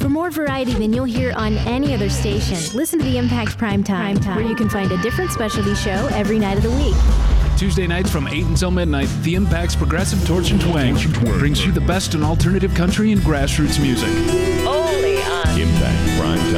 For more variety than you'll hear on any other station, listen to the Impact Primetime, where you can find a different specialty show every night of the week. Tuesday nights from 8 until midnight, the Impact's Progressive Torch and Twang brings you the best in alternative country and grassroots music. Only on Impact Primetime.